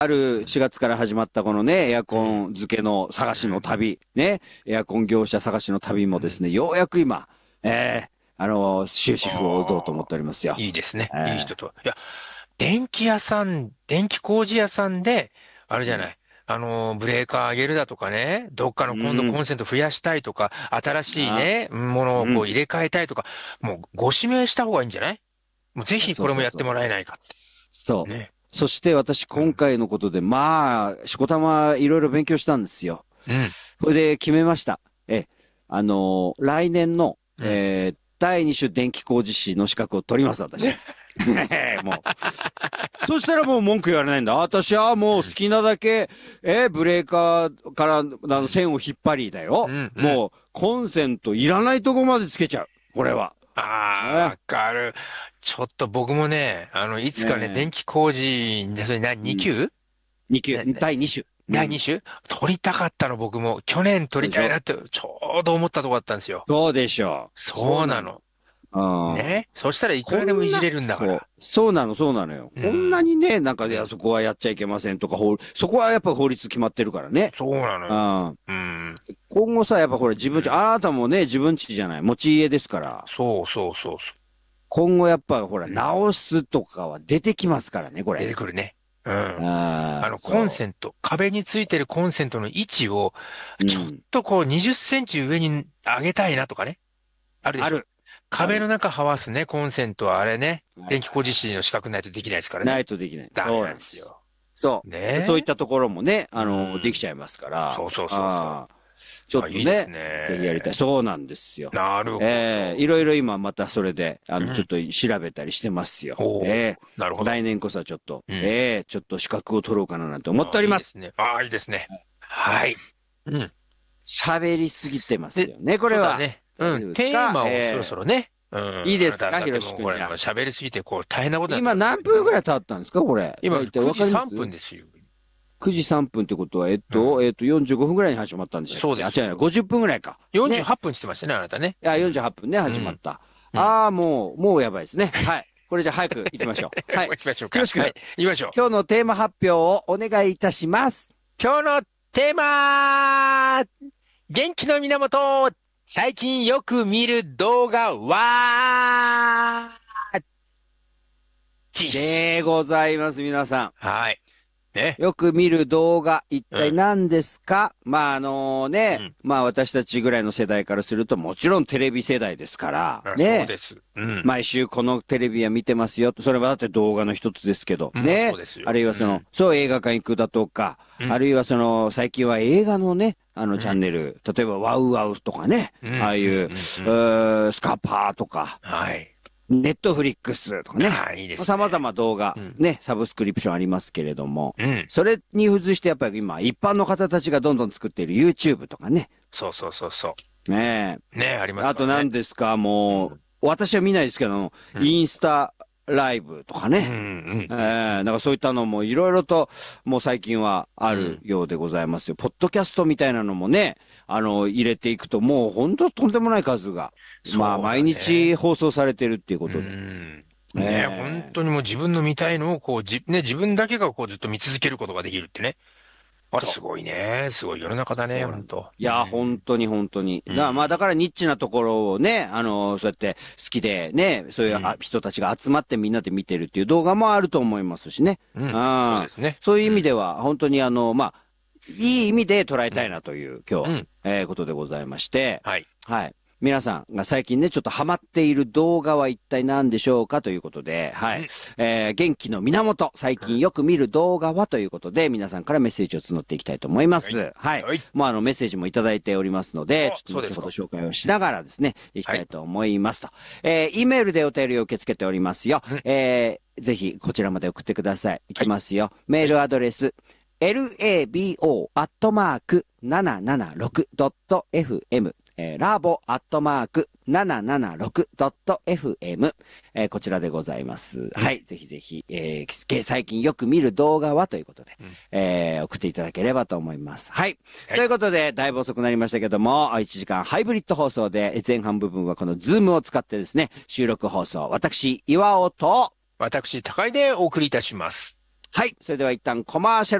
ある4月から始まったこのね、エアコン付けの探しの旅、ね、エアコン業者探しの旅もですね、ようやく今、終止符を打とうと思っておりますよ。 いいですね。いい人と。いや、電気屋さん、電気工事屋さんで、あれじゃない。ブレーカー上げるだとかね、どっかの今度コンセント増やしたいとか、新しいね、ものをこう入れ替えたいとか、もうご指名した方がいいんじゃない？もうぜひこれもやってもらえないかって。 そう。 ね。 そして私今回のことで、まあ、しこたまいろいろ勉強したんですよ。 うん。 それで決めました。来年の、第2種電気工事士の資格を取ります、私。もう。そしたらもう文句言われないんだ。私はもう好きなだけ、ブレーカーから線を引っ張りだよ。もうコンセントいらないとこまでつけちゃう。これは。 ああ、わかる。ちょっと僕もね、いつかね、電気工事に、それ2級、 2級、第2種。 第2種取りたかったの、僕も。去年取りたいなって、ちょうど思ったとこだったんですよ。 そうでしょう。 そうなの。ね。そしたらいくらでもいじれるんだから。 そうなの、そうなのよ。こんなにね、なんか、いや、そこはやっちゃいけませんとか、そこはやっぱ法律決まってるからね。 そうなのよ。うん。 今後さ、やっぱほら自分家、あなたもね、自分家じゃない、持ち家ですから。 そうそうそうそう。 今後やっぱほら、直すとかは出てきますからね、これ。 出てくるね。うん。コンセント、壁についてるコンセントの位置を、ちょっとこう20センチ上に上げたいなとかね。あるでしょ。壁の中はわすね、コンセントはあれね、電気工事士の資格ないとできないですからね。 ないとできない。 ダメなんですよ。 そう。 ね。 そういったところもね、できちゃいますから。 そうそうそうそう。 ちょっとね、ぜひやりたい。そうなんですよ。 なるほど。 いろいろ今またそれで、ちょっと調べたりしてますよ。 なるほど。 来年こそはちょっと、ちょっと資格を取ろうかななんて思っております。 いいですね。ああ、いいですね。はい。うん。 喋りすぎてますよね、これは。 ね。うん。テーマをそろそろね。 いいですか、ひろし君。 喋りすぎて、こう、大変なことになってます。今何分ぐらい経ったんですか、これ。 今、9時3分ですよ。 9時3分ってことは、45分ぐらいに始まったんでしたっけ？ そうです。 違う、50分ぐらいか。 48分って言ってましたね、あなたね。 いや、48分ね、始まった。もうやばいですね。はい。これじゃ早く行きましょう。はい。 行きましょうか。 よろしく。 行きましょう。 今日のテーマ発表をお願いいたします。 今日のテーマ、元気の源、最近よく見る動画は、 でございます、皆さん。 はい。ね。 よく見る動画、一体何ですか？まあまあ私たちぐらいの世代からするともちろんテレビ世代ですから、ね。 そうです。 毎週このテレビは見てますよ。それはだって動画の一つですけど、ね。 そうですよ。 あるいはそう映画館行くだとか、あるいは最近は映画のね、チャンネル、例えばワウワウとかね、ああいう、スカパーとか、 はい。 ネットフリックスとかね。 いいですね。 様々動画、ね、サブスクリプションありますけれども、それに付随してやっぱり今、一般の方たちがどんどん作っている YouTube とかね。 そうそうそうそう。 ねえ。ねありますね。 あと何ですか、もう、私は見ないですけど、インスタライブとかね。なんかそういったのもいろいろと、もう最近はあるようでございますよ。ポッドキャストみたいなのもね、入れていくと、もう本当とんでもない数が。まあ、毎日放送されてるっていうことで。 ね本当にもう自分の見たいのをこう、自分だけがこうずっと見続けることができるってね。すごいね。すごい世の中だね、本当。 いや、本当に本当に。だからニッチなところをね、そうやって好きでね、そういう人たちが集まってみんなで見てるっていう動画もあると思いますしね。 そうですね。 そういう意味では、本当にまあ、いい意味で捉えたいなという今日、ことでございまして、はい。はい。皆さんが最近ね、ちょっとハマっている動画は一体何でしょうかということで、はい。元気の源、最近よく見る動画はということで、皆さんからメッセージを募っていきたいと思います。はい。もうメッセージもいただいておりますので、ちょっと後ほど紹介をしながらですね、いきたいと思いますと。E メールでお便りを受け付けておりますよ。ぜひこちらまで送ってください。いきますよ。メールアドレス、labo@776.fm labo@776.fm、こちらでございます。はい。ぜひぜひ、最近よく見る動画はということで、送っていただければと思います。はい。ということで、だいぶ遅くなりましたけども、1時間ハイブリッド放送で、前半部分はこのズームを使ってですね、収録放送、私、岩尾と、 私、高井でお送りいたします。 はい。それでは一旦コマーシャル